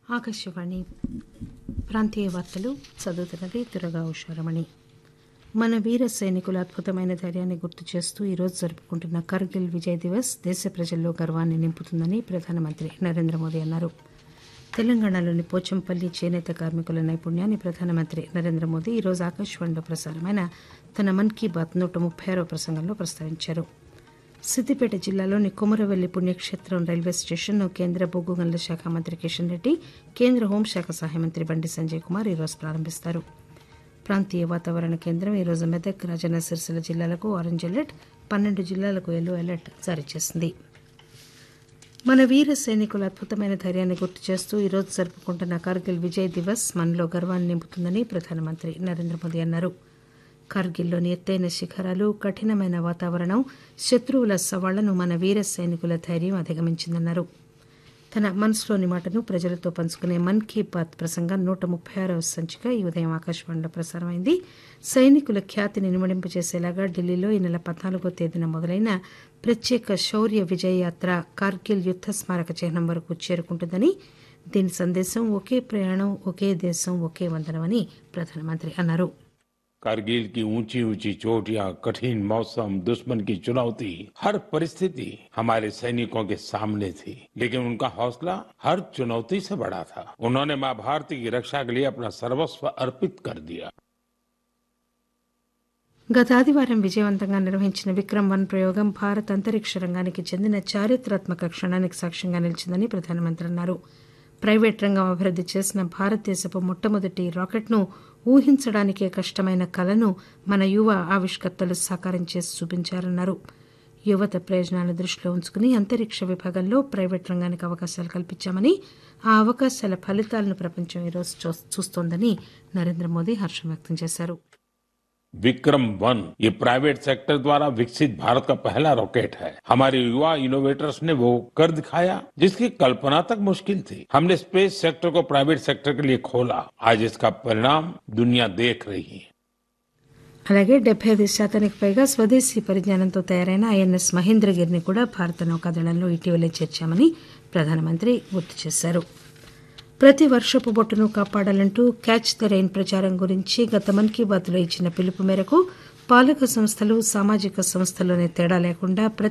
ఆకాశవాణి ప్రాంతీయ వార్తలు చదువుతున్నది దుర్గా ఉషారమణి. మన వీర సైనికుల అద్భుతమైన ధైర్యాన్ని గుర్తు చేస్తూ ఈరోజు జరుపుకుంటున్న కార్గిల్ విజయ్ దివస్ దేశ ప్రజల్లో గర్వాన్ని నింపుతుందని ప్రధానమంత్రి నరేంద్ర మోదీ అన్నారు. తెలంగాణలోని పోచంపల్లి చేనేత కార్మికుల నైపుణ్యాన్ని ప్రధానమంత్రి నరేంద్ర మోదీ ఈరోజు ఆకాశవాణిలో ప్రసారమైన తన మన్ కీ బాత్ 136వ ప్రసంగంలో ప్రస్తావించారు. సిద్దిపేట జిల్లాలోని కుమరవెల్లి పుణ్యక్షేత్రం రైల్వే స్టేషన్ను కేంద్ర బొగ్గు గనుల శాఖ మంత్రి కిషన్ రెడ్డి, కేంద్ర హోంశాఖ సహాయ మంత్రి బండి సంజయ్ కుమార్ ఈరోజు ప్రారంభిస్తారు. ప్రాంతీయ వాతావరణ కేంద్రం ఈరోజు మెదక్, రాజన్న సిరిసిల్ల జిల్లాలకు ఆరెంజ్ అలర్ట్, 12 జిల్లాలకు యెల్లో అలర్ట్ జారీ చేసింది. మన వీర సైనికుల అద్భుతమైన ధైర్యాన్ని గుర్తు చేస్తూ ఈరోజు జరుపుకుంటున్న కార్గిల్ విజయ్ దివస్ మనలో గర్వాన్ని నింపుతుందని ప్రధానమంత్రి నరేంద్ర మోదీ అన్నారు. కార్గిల్లోని ఎత్తైన శిఖరాలు, కఠినమైన వాతావరణం, శత్రువుల సవాళ్లను మన వీర సైనికుల ధైర్యం అధిగమించిందన్నారు. తన మనసులోని మాటను ప్రజలతో పంచుకునే మన్ కీ బాత్ ప్రసంగం 136వ సంచిక ఈ ఉదయం ఆకాశవాణిలో ప్రసారమైంది. సైనికుల ఖ్యాతిని నిమడింపజేసేలాగా ఢిల్లీలో ఈ నెల 14వ తేదీన మొదలైన ప్రత్యేక శౌర్య విజయ్ యాత్ర కార్గిల్ యుద్ద స్మారక చిహ్నం వరకు చేరుకుంటుందని, దీని సందేశం ఒకే ప్రయాణం, ఒకే దేశం, ఒకే వందనం అని ప్రధానమంత్రి అన్నారు. कारगिल की ऊंची ऊंची चोटियां, कठिन मौसम, दुश्मन की चुनौती, हर परिस्थिति हमारे सैनिकों के सामने थी, लेकिन उनका हौसला हर चुनौती से बड़ा था. उन्होंने मां भारती की रक्षा के लिए अपना सर्वस्व अर्पित कर दिया. గత ఆదివారం విజయవంతంగా నిర్వహించిన విక్రమ్-1 ప్రయోగం భారత అంతరిక్ష రంగానికి చెందిన చారిత్రాత్మక క్షణానికి సాక్ష్యంగా నిలిచిందని ప్రధానమంత్రి అన్నారు. ప్రైవేట్ రంగం అభివృద్ది చేసిన భారతదేశపు మొట్టమొదటి రాకెట్ను ఊహించడానికే కష్టమైన కలను మన యువ ఆవిష్కర్తలు సాకారం చేసి చూపించారన్నారు. యువత ప్రయోజనాలను దృష్టిలో ఉంచుకుని అంతరిక్ష విభాగంలో ప్రైవేట్ రంగానికి అవకాశాలు కల్పించామని, ఆ అవకాశాల ఫలితాలను ప్రపంచం ఈరోజు చూస్తోందని నరేంద్ర మోదీ హర్షం వ్యక్తం చేశారు. विक्रम-1 ये प्राइवेट सेक्टर द्वारा विकसित भारत का पहला रॉकेट है. हमारे युवा इनोवेटर्स ने वो कर दिखाया जिसकी कल्पना तक मुश्किल थी. हमने स्पेस सेक्टर को प्राइवेट सेक्टर के लिए खोला. आज इसका परिणाम दुनिया देख रही है. అలాగే 75% పైగా స్వదేశీ పరిజ్ఞానంతో తయారైన ఐఎన్ఎస్ మహేంద్రగిరిని కూడా భారత నౌకాదళంలో ఇటీవలే చేర్చామని ప్రధానమంత్రి గుర్తు చేశారు. ప్రతి వర్షపు బొట్టును కాపాడాలంటూ క్యాచ్ ద రెయిన్ ప్రచారం గురించి గత మన్ కీ బాత్లో ఇచ్చిన పిలుపు మేరకు పాలక సంస్థలు, సామాజిక సంస్థల్లోనే తేడా లేకుండా